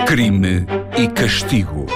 Crime e Castigo.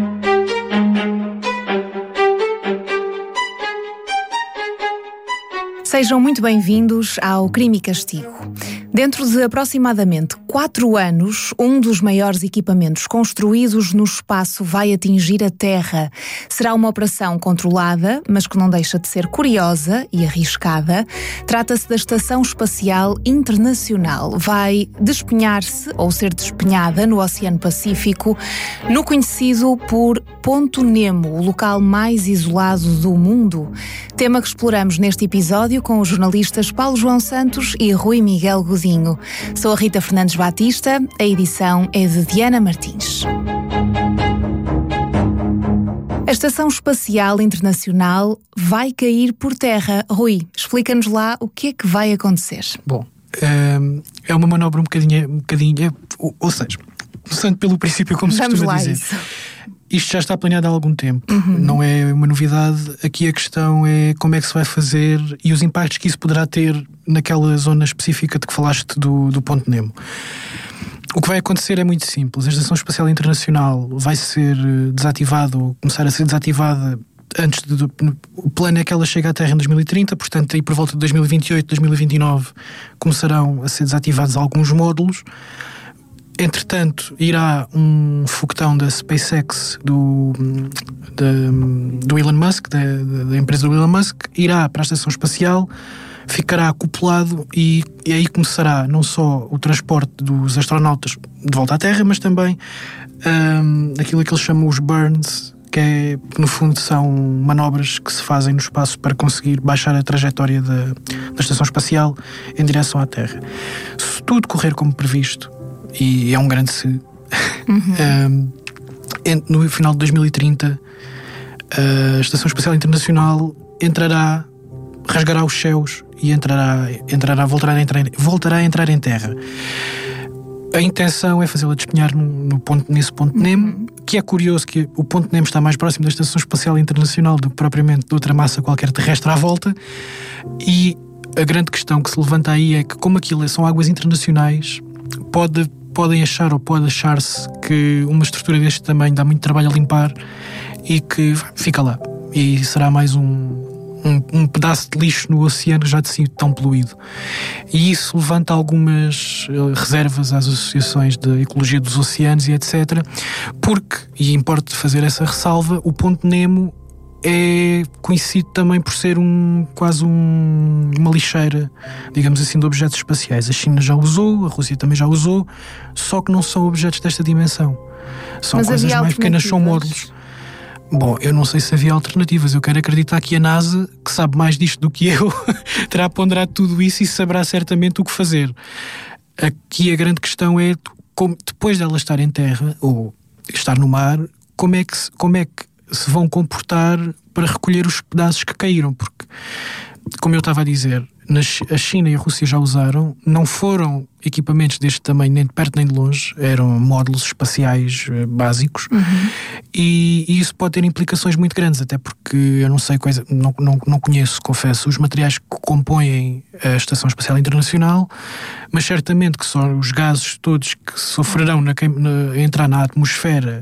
Sejam muito bem-vindos ao Crime e Castigo. Dentro de aproximadamente 4 anos, um dos maiores equipamentos construídos no espaço vai atingir a Terra. Será uma operação controlada, mas que não deixa de ser curiosa e arriscada. Trata-se da Estação Espacial Internacional. Vai despenhar-se ou ser despenhada no Oceano Pacífico, no conhecido por Ponto Nemo, o local mais isolado do mundo. Tema que exploramos neste episódio com os jornalistas Paulo João Santos e Rui Miguel Godinho. Sou a Rita Fernandes Batista, a edição é de Diana Martins. A Estação Espacial Internacional vai cair por terra. Rui, explica-nos lá o que é que vai acontecer. Bom, é uma manobra um bocadinho, ou seja, começando pelo princípio, como se costuma dizer. Isso. Isto já está planeado há algum tempo, não é uma novidade. Aqui a questão é como é que se vai fazer e os impactos que isso poderá ter naquela zona específica de que falaste do Ponto Nemo. O que vai acontecer é muito simples. A Estação Espacial Internacional vai ser desativada ou começar a ser desativada antes o plano é que ela chegue à Terra em 2030, portanto aí por volta de 2028, 2029 começarão a ser desativados alguns módulos. Entretanto, irá um foguetão da SpaceX do Elon Musk, da empresa do Elon Musk, irá para a Estação Espacial, ficará acoplado e aí começará não só o transporte dos astronautas de volta à Terra, mas também aquilo que eles chamam os burns, que no fundo são manobras que se fazem no espaço para conseguir baixar a trajetória da Estação Espacial em direção à Terra. Se tudo correr como previsto, e é um grande se, no final de 2030 a Estação Espacial Internacional rasgará os céus e voltará a entrar em terra. A intenção é fazê-la despenhar nesse Ponto Nemo, que é curioso que o Ponto Nemo está mais próximo da Estação Espacial Internacional do que propriamente de outra massa qualquer terrestre à volta. E a grande questão que se levanta aí é que, como aquilo são águas internacionais, pode achar-se que uma estrutura deste tamanho dá muito trabalho a limpar e que fica lá. E será mais um pedaço de lixo no oceano já de si tão poluído. E isso levanta algumas reservas às associações de ecologia dos oceanos e etc. Porque, e importa fazer essa ressalva, o Ponto Nemo é conhecido também por ser quase uma lixeira, digamos assim, de objetos espaciais. A China já usou, a Rússia também já usou, só que não são objetos desta dimensão. São coisas mais pequenas, são módulos. Bom, eu não sei se havia alternativas. Eu quero acreditar que a NASA, que sabe mais disto do que eu, terá ponderado tudo isso e saberá certamente o que fazer. Aqui a grande questão é, depois dela estar em terra, ou estar no mar, como é que se vão comportar para recolher os pedaços que caíram, porque, como eu estava a dizer, a China e a Rússia já usaram, não foram equipamentos deste tamanho nem de perto nem de longe, eram módulos espaciais básicos, e isso pode ter implicações muito grandes, até porque eu não sei, não conheço, confesso, os materiais que compõem a Estação Espacial Internacional, mas certamente que são os gases todos que sofrerão a entrar na atmosfera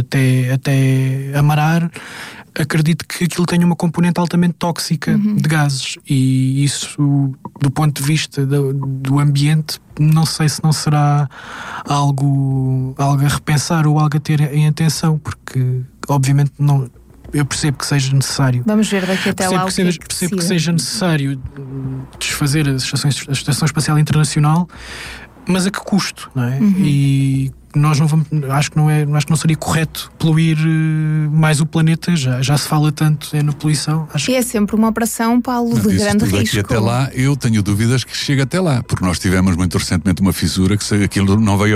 até amarar. Acredito que aquilo tenha uma componente altamente tóxica de gases, e isso, do ponto de vista do ambiente, não sei se não será algo a repensar ou algo a ter em atenção, porque obviamente não. Eu percebo que seja necessário. Vamos ver daqui até lá percebo que seja necessário desfazer a Estação Espacial Internacional, mas a que custo, não é? E nós não vamos, acho que não seria correto poluir mais o planeta, já se fala tanto na poluição. E é sempre uma operação, Paulo, de grande risco. Até lá, eu tenho dúvidas que chegue até lá, porque nós tivemos muito recentemente uma fissura que se aquilo não veio